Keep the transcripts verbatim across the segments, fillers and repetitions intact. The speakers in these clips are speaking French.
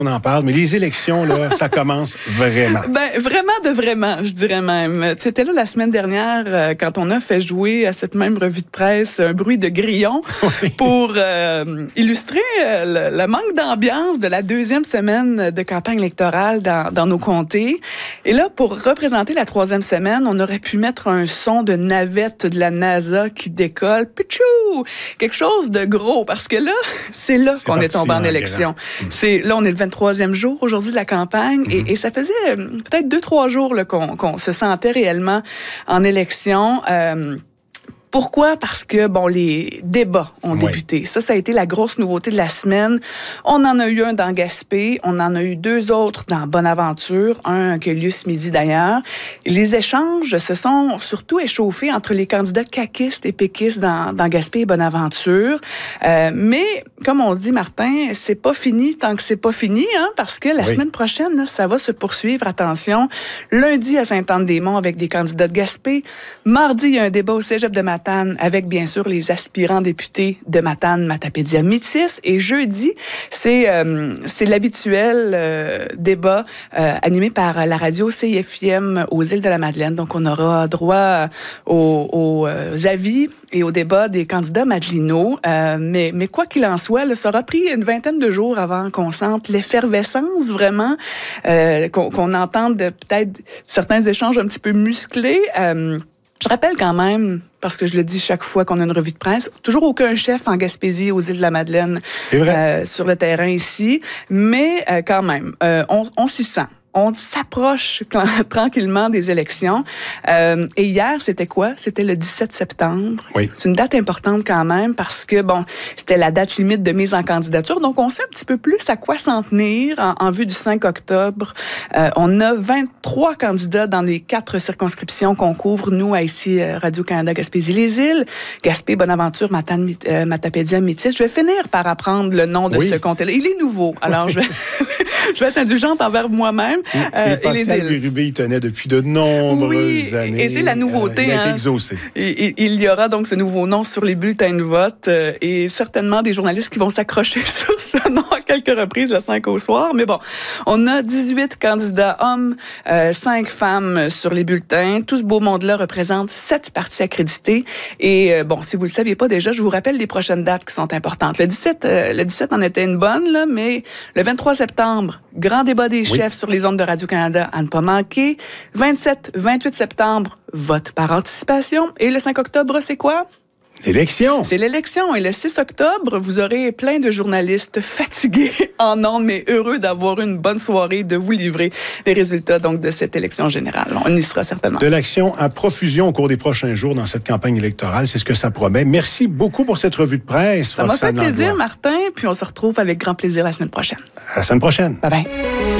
On en parle, mais les élections, là, ça commence vraiment. Ben, vraiment de vraiment, je dirais même. Tu étais là la semaine dernière euh, quand on a fait jouer à cette même revue de presse un bruit de grillon oui. pour euh, illustrer euh, le, le manque d'ambiance de la deuxième semaine de campagne électorale dans, dans nos comtés. Et là, pour représenter la troisième semaine, on aurait pu mettre un son de navette de la NASA qui décolle. Pichou! Quelque chose de gros, parce que là, c'est là c'est qu'on est tombé en élection. Mmh. C'est, là, on est le vingt-troisième jour aujourd'hui de la campagne mm-hmm. et, et ça faisait euh, peut-être deux, trois jours là, qu'on, qu'on se sentait réellement en élection. Euh, Pourquoi? Parce que, bon, les débats ont oui. débuté. Ça, ça a été la grosse nouveauté de la semaine. On en a eu un dans Gaspé. On en a eu deux autres dans Bonaventure. Un qui a eu lieu ce midi, d'ailleurs. Les échanges se sont surtout échauffés entre les candidats caquistes et péquistes dans, dans Gaspé et Bonaventure. Euh, mais, comme on dit, Martin, c'est pas fini tant que c'est pas fini, hein, parce que la oui. semaine prochaine, là, ça va se poursuivre. Attention. Lundi à Sainte-Anne-des-Monts avec des candidats de Gaspé. Mardi, il y a un débat au cégep de Matane avec, bien sûr, les aspirants députés de Matane, Matapédia, Métis. Et jeudi, c'est, euh, c'est l'habituel euh, débat euh, animé par la radio C I F I M aux îles de la Madeleine. Donc, on aura droit aux, aux euh, avis et au débat des candidats madelinots. Euh, mais, mais quoi qu'il en soit, là, ça aura pris une vingtaine de jours avant qu'on sente l'effervescence, vraiment, euh, qu'on, qu'on entende peut-être certains échanges un petit peu musclés. Euh, Je rappelle quand même, parce que je le dis chaque fois qu'on a une revue de presse, toujours aucun chef en Gaspésie, aux îles de la Madeleine, C'est vrai. Euh, sur le terrain ici, mais euh, quand même, euh, on, on s'y sent. On s'approche tranquillement des élections. Euh, et hier, c'était quoi? C'était le dix-sept septembre. Oui. C'est une date importante quand même parce que, bon, c'était la date limite de mise en candidature. Donc, on sait un petit peu plus à quoi s'en tenir en, en vue du cinq octobre. Euh, on a vingt-trois candidats dans les quatre circonscriptions qu'on couvre, nous, à ici, Radio-Canada Gaspésie-les-Îles, Gaspé, Bonaventure, Matane, euh, Matapédia, Métis. Je vais finir par apprendre le nom de oui. ce comté-là. Il est nouveau. Alors, je vais, je vais être indulgente envers moi-même. Euh, et Pascal Bérubé y tenait depuis de nombreuses oui, années. Et c'est la nouveauté. Euh, il a été hein. exaucé. Et, et, il y aura donc ce nouveau nom sur les bulletins de vote euh, et certainement des journalistes qui vont s'accrocher sur ce nom à quelques reprises le cinq au soir. Mais bon, on a dix-huit candidats hommes, euh, cinq femmes sur les bulletins. Tout ce beau monde-là représente sept partis accrédités. Et euh, bon, si vous le saviez pas déjà, je vous rappelle les prochaines dates qui sont importantes. Le dix-sept, euh, le dix-sept en était une bonne, là, mais le vingt-trois septembre, grand débat des oui. chefs sur les ondes de Radio-Canada à ne pas manquer. vingt-sept vingt-huit septembre, vote par anticipation. Et le cinq octobre, c'est quoi? L'élection. C'est l'élection. Et le six octobre, vous aurez plein de journalistes fatigués en ondes, mais heureux d'avoir une bonne soirée, de vous livrer les résultats donc de cette élection générale. On y sera certainement. De l'action à profusion au cours des prochains jours dans cette campagne électorale, c'est ce que ça promet. Merci beaucoup pour cette revue de presse. Ça m'a fait plaisir, Martin. Puis on se retrouve avec grand plaisir la semaine prochaine. À la semaine prochaine. Bye bye.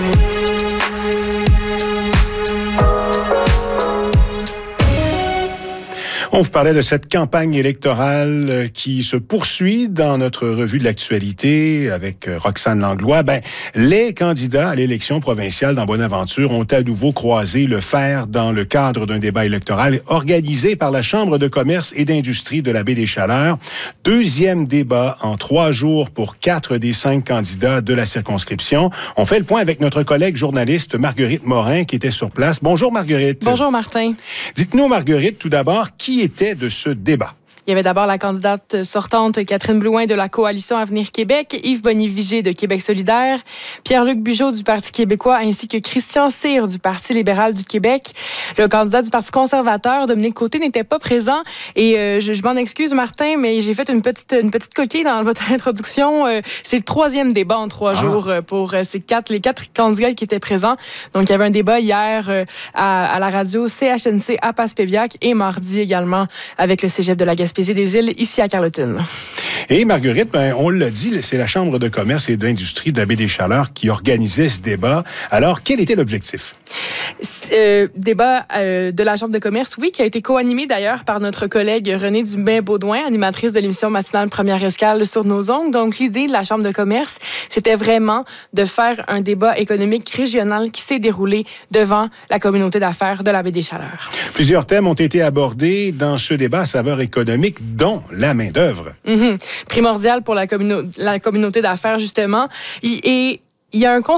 On vous parlait de cette campagne électorale qui se poursuit dans notre revue de l'actualité avec Roxane Langlois. Ben, les candidats à l'élection provinciale dans Bonaventure ont à nouveau croisé le fer dans le cadre d'un débat électoral organisé par la Chambre de commerce et d'industrie de la Baie des Chaleurs. Deuxième débat en trois jours pour quatre des cinq candidats de la circonscription. On fait le point avec notre collègue journaliste Marguerite Morin qui était sur place. Bonjour Marguerite. Bonjour Martin. Dites-nous Marguerite, tout d'abord, qui était de ce débat? Il y avait d'abord la candidate sortante Catherine Blouin de la Coalition Avenir Québec, Yves Bonnivigé de Québec solidaire, Pierre-Luc Bugeaud du Parti québécois ainsi que Christian Cyr du Parti libéral du Québec. Le candidat du Parti conservateur, Dominique Côté, n'était pas présent et euh, je, je m'en excuse Martin, mais j'ai fait une petite, une petite coquille dans votre introduction. Euh, c'est le troisième débat en trois ah. jours pour euh, ces quatre, les quatre candidats qui étaient présents. Donc, il y avait un débat hier euh, à, à la radio C H N C à Passepébiac et mardi également avec le cégep de la Gaspésie des Îles, ici à Carleton. Et Marguerite, ben, on l'a dit, c'est la Chambre de commerce et d'industrie de la Baie des Chaleurs qui organisait ce débat. Alors, quel était l'objectif? Euh, débat euh, de la Chambre de commerce, oui, qui a été co-animé d'ailleurs par notre collègue Renée Dubin-Baudouin, animatrice de l'émission matinale Première Escale sur nos ongles. Donc, l'idée de la Chambre de commerce, c'était vraiment de faire un débat économique régional qui s'est déroulé devant la communauté d'affaires de la Baie des Chaleurs. Plusieurs thèmes ont été abordés dans ce débat à saveur économique, dont la main-d'œuvre. Mm-hmm. Primordial pour la, communo- la communauté d'affaires, justement. Et il y a un constat